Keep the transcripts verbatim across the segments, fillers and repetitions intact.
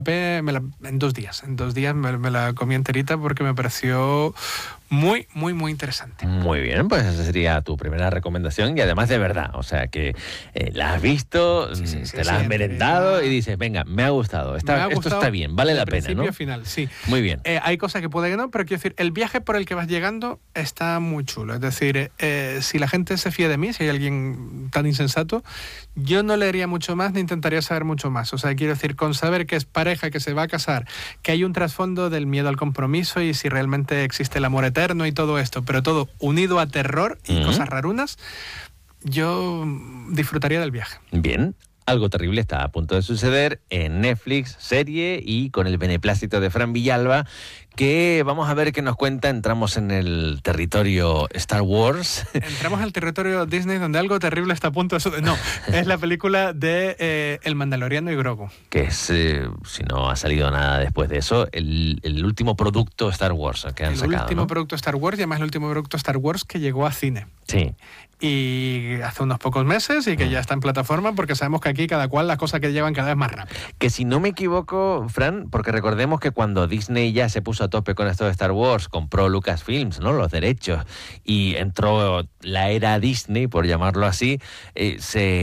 Me la, en dos días, en dos días me, me la comí enterita porque me pareció muy, muy, muy interesante. Muy bien, pues esa sería tu primera recomendación y además de verdad, o sea que eh, la has visto, sí, sí, sí, te la sí, has merendado y dices, venga, me ha gustado, está, me ha esto gustado está bien, vale la pena, ¿no? Principio final, sí. Muy bien. Eh, hay cosas que puede que no, pero quiero decir, el viaje por el que vas llegando está muy chulo. Es decir, eh, si la gente se fía de mí, si hay alguien tan insensato, yo no leería mucho más ni intentaría saber mucho más. O sea, quiero decir, con saber que es pareja, que se va a casar, que hay un trasfondo del miedo al compromiso y si realmente existe el amor eterno y todo esto, pero todo unido a terror y uh-huh. cosas rarunas, yo disfrutaría del viaje. Bien. Algo terrible está a punto de suceder en Netflix, serie y con el beneplácito de Fran Villalba, que vamos a ver qué nos cuenta. Entramos en el territorio Star Wars. Entramos al territorio Disney donde algo terrible está a punto de suceder. No, es la película de eh, El Mandaloriano y Grogu. Que es, eh, si no ha salido nada después de eso, el, el último producto Star Wars que han el sacado. El último ¿no? producto Star Wars y además el último producto Star Wars que llegó a cine. Sí. Y hace unos pocos meses y que ya está en plataforma porque sabemos que aquí cada cual las cosas que llevan cada vez más rápido. Que si no me equivoco, Fran, porque recordemos que cuando Disney ya se puso a tope con esto de Star Wars, compró Lucasfilms, ¿no? Los derechos, y entró la era Disney, por llamarlo así, eh,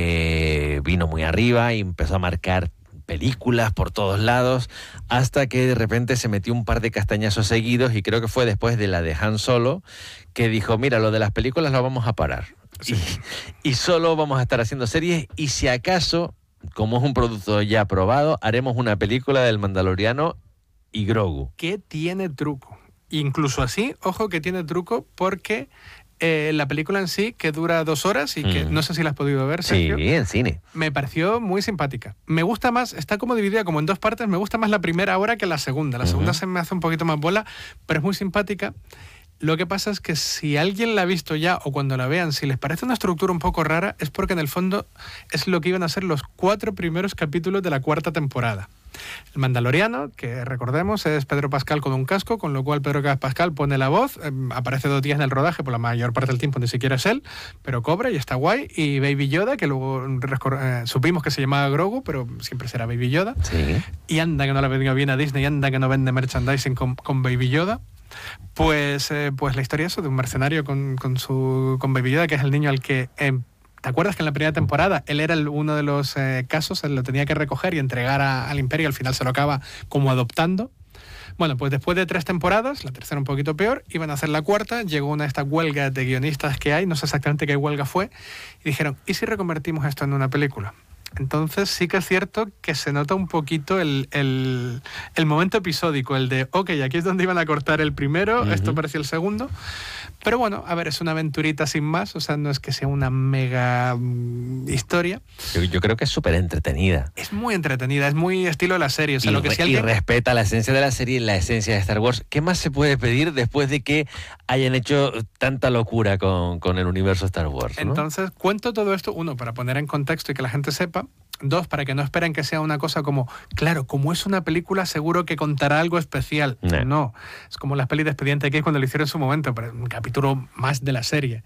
se vino muy arriba y empezó a marcar películas por todos lados, hasta que de repente se metió un par de castañazos seguidos, y creo que fue después de la de Han Solo, que dijo, mira, lo de las películas lo vamos a parar. Sí. Y, y solo vamos a estar haciendo series, y si acaso, como es un producto ya probado, haremos una película del Mandaloriano y Grogu. Que tiene truco. Incluso así, ojo que tiene truco, porque eh, la película en sí, que dura dos horas y que mm. no sé si la has podido ver, Sergio. Sí, en cine. Me pareció muy simpática. Me gusta más, está como dividida como en dos partes, me gusta más la primera hora que la segunda. La uh-huh. segunda se me hace un poquito más bola, pero es muy simpática. Lo que pasa es que si alguien la ha visto ya o cuando la vean, si les parece una estructura un poco rara, es porque en el fondo es lo que iban a ser los cuatro primeros capítulos de la cuarta temporada. El Mandaloriano, que recordemos, es Pedro Pascal con un casco, con lo cual Pedro Pascal pone la voz, eh, aparece dos días en el rodaje, por la mayor parte del tiempo ni siquiera es él, pero cobra y está guay. Y Baby Yoda, que luego eh, supimos que se llamaba Grogu, pero siempre será Baby Yoda. Sí. Y anda que no le venga bien a Disney, anda que no vende merchandising con, con Baby Yoda. Pues, eh, pues la historia eso de un mercenario con, con, su, con Baby Yoda, que es el niño al que... Eh, ¿te acuerdas que en la primera temporada él era el, uno de los eh, casos, él lo tenía que recoger y entregar a, al Imperio, y al final se lo acaba como adoptando? Bueno, pues después de tres temporadas, la tercera un poquito peor, iban a hacer la cuarta, llegó una de estas huelgas de guionistas que hay, no sé exactamente qué huelga fue, y dijeron, ¿y si reconvertimos esto en una película? Entonces sí que es cierto que se nota un poquito el, el, el momento episódico, el de, ok, aquí es donde iban a cortar el primero, uh-huh. esto parecía el segundo. Pero bueno, a ver, es una aventurita sin más, o sea, no es que sea una mega um, historia. Yo, yo creo que es súper entretenida. Es muy entretenida, es muy estilo de la serie. O sea, y, lo que re, si alguien... y respeta la esencia de la serie y la esencia de Star Wars. ¿Qué más se puede pedir después de que hayan hecho tanta locura con, con el universo Star Wars, ¿no? Entonces, cuento todo esto, uno, para poner en contexto y que la gente sepa. Dos, para que no esperen que sea una cosa como, claro, como es una película seguro que contará algo especial. No, no. Es como las pelis de Expediente X cuando lo hicieron en su momento, pero un capítulo más de la serie.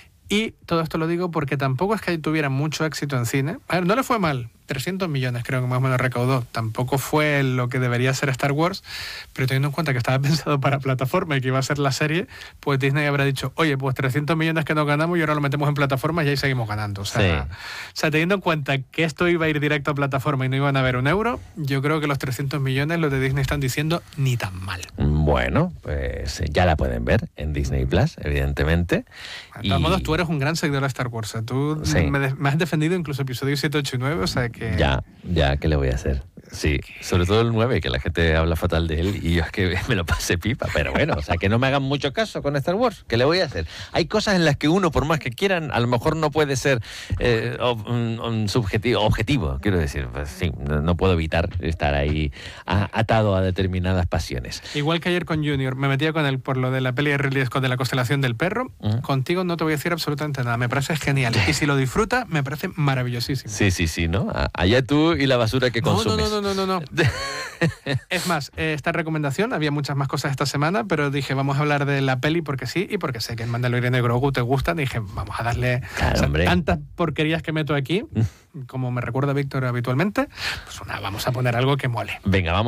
Y todo esto lo digo porque tampoco es que tuviera mucho éxito en cine. A ver, no le fue mal. trescientos millones creo que más o menos recaudó. Tampoco fue lo que debería ser Star Wars, pero teniendo en cuenta que estaba pensado para plataforma y que iba a ser la serie, pues Disney habrá dicho, oye, pues trescientos millones que nos ganamos y ahora lo metemos en plataforma y ahí seguimos ganando. O sea, sí. o sea, teniendo en cuenta que esto iba a ir directo a plataforma y no iban a ver un euro, yo creo que los trescientos millones, los de Disney están diciendo, ni tan mal. Bueno, pues ya la pueden ver en Disney Plus, evidentemente. De todos y... modos, tú eres un gran seguidor de Star Wars. Tú sí. me, de, me has defendido incluso episodios siete, ocho y nueve, o sea que... Ya, ya, ¿qué le voy a hacer? Sí, sobre todo el nueve, que la gente habla fatal de él y yo es que me lo pasé pipa, pero bueno, o sea, que no me hagan mucho caso con Star Wars, ¿qué le voy a hacer? Hay cosas en las que uno, por más que quieran, a lo mejor no puede ser eh, un, un subjetivo, objetivo, quiero decir, pues sí, no, no puedo evitar estar ahí a, atado a determinadas pasiones. Igual que ayer ayer con Junior me metía con él por lo de la peli de Ridley Scott de la constelación del perro, uh-huh. contigo no te voy a decir absolutamente nada. Me parece genial. Y si lo disfrutas, me parece maravillosísimo. Sí, sí, sí, ¿no? Allá tú y la basura que no, consumes. No, no, no, no, no. no. Es más, esta recomendación, había muchas más cosas esta semana, pero dije, vamos a hablar de la peli porque sí, y porque sé que el Mandaloriano y Grogu te gustan. Dije, vamos a darle claro, o sea, tantas porquerías que meto aquí, como me recuerda Víctor habitualmente, pues una, vamos a poner algo que mole. Venga, vamos.